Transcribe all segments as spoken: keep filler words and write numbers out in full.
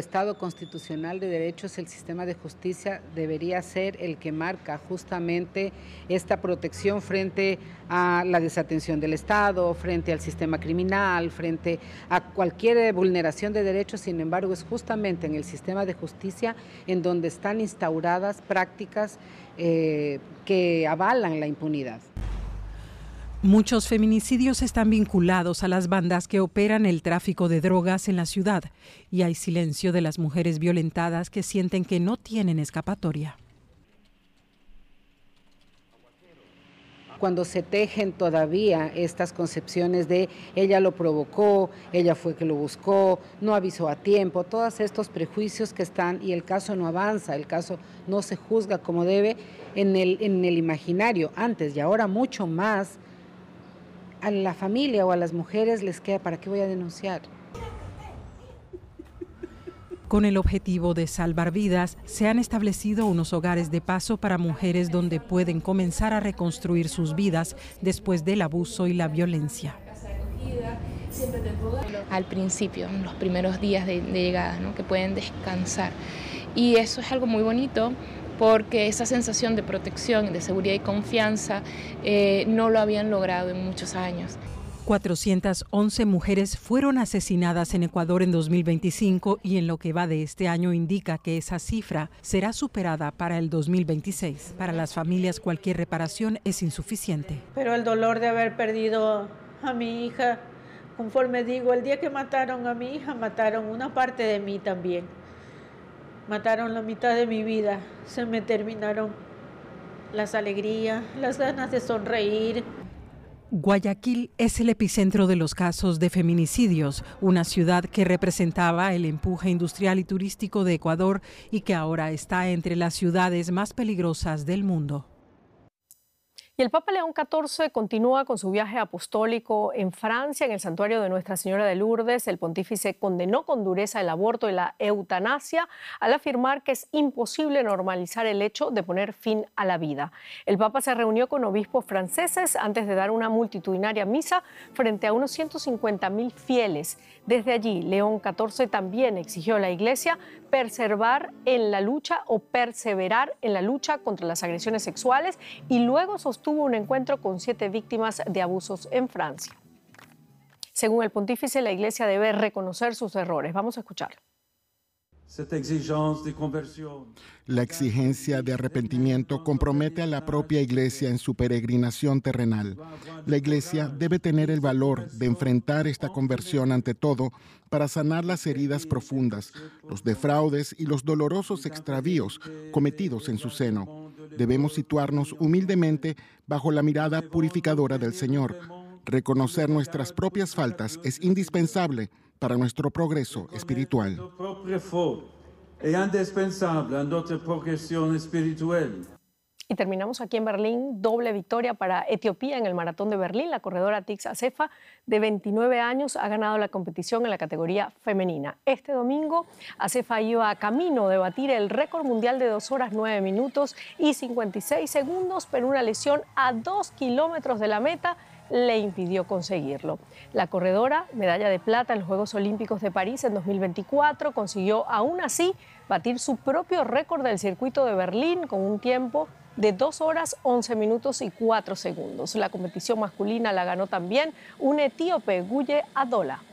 Estado constitucional de derechos, el sistema de justicia debería ser el que marca justamente esta protección frente a la desatención del Estado, frente al sistema criminal, frente a cualquier vulneración de derechos. Sin embargo, es justamente en el sistema de justicia en donde están instauradas prácticas eh, que avalan la impunidad. Muchos feminicidios están vinculados a las bandas que operan el tráfico de drogas en la ciudad y hay silencio de las mujeres violentadas que sienten que no tienen escapatoria. Cuando se tejen todavía estas concepciones de ella lo provocó, ella fue que lo buscó, no avisó a tiempo, todos estos prejuicios que están y el caso no avanza, el caso no se juzga como debe en el, en el imaginario antes y ahora mucho más. A la familia o a las mujeres les queda, ¿para qué voy a denunciar? Con el objetivo de salvar vidas, se han establecido unos hogares de paso para mujeres donde pueden comenzar a reconstruir sus vidas después del abuso y la violencia. Al principio, en los primeros días de, de llegada, ¿no? Que pueden descansar. Y eso es algo muy bonito, porque esa sensación de protección, de seguridad y confianza eh, no lo habían logrado en muchos años. cuatrocientas once mujeres fueron asesinadas en Ecuador en dos mil veinticinco y en lo que va de este año indica que esa cifra será superada para el dos mil veintiséis. Para las familias cualquier reparación es insuficiente. Pero el dolor de haber perdido a mi hija, conforme digo, el día que mataron a mi hija, mataron una parte de mí también. Mataron la mitad de mi vida, se me terminaron las alegrías, las ganas de sonreír. Guayaquil es el epicentro de los casos de feminicidios, una ciudad que representaba el empuje industrial y turístico de Ecuador y que ahora está entre las ciudades más peligrosas del mundo. Y el Papa León catorce continúa con su viaje apostólico en Francia, en el santuario de Nuestra Señora de Lourdes. El pontífice condenó con dureza el aborto y la eutanasia al afirmar que es imposible normalizar el hecho de poner fin a la vida. El Papa se reunió con obispos franceses antes de dar una multitudinaria misa frente a unos ciento cincuenta mil fieles. Desde allí, León catorce también exigió a la Iglesia perseverar en la lucha o perseverar en la lucha contra las agresiones sexuales y luego sostuvo un encuentro con siete víctimas de abusos en Francia. Según el pontífice, la Iglesia debe reconocer sus errores. Vamos a escucharlo. La exigencia de arrepentimiento compromete a la propia Iglesia en su peregrinación terrenal. La Iglesia debe tener el valor de enfrentar esta conversión ante todo para sanar las heridas profundas, los defraudes y los dolorosos extravíos cometidos en su seno. Debemos situarnos humildemente bajo la mirada purificadora del Señor. Reconocer nuestras propias faltas es indispensable para nuestro progreso espiritual. Y terminamos aquí en Berlín, doble victoria para Etiopía en el Maratón de Berlín. La corredora Tix Assefa, de veintinueve años, ha ganado la competición en la categoría femenina. Este domingo, Assefa iba a camino de batir el récord mundial de dos horas nueve minutos y cincuenta y seis segundos, pero una lesión a dos kilómetros de la meta le impidió conseguirlo. La corredora, medalla de plata en los Juegos Olímpicos de París en dos mil veinticuatro, consiguió aún así batir su propio récord del circuito de Berlín con un tiempo de dos horas once minutos y cuatro segundos. La competición masculina la ganó también un etíope, Guye Adola.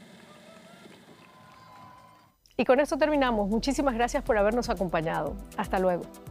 Y con esto terminamos. Muchísimas gracias por habernos acompañado. Hasta luego.